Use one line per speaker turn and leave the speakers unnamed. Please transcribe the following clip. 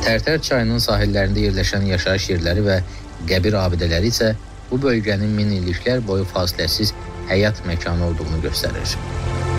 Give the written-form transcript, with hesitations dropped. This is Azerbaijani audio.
Tərtər çayının sahillərində yerləşən yaşayış yerləri və qəbir abidələri isə bu bölgənin min illiklər boyu fasiləsiz həyat məkanı olduğunu göstərir.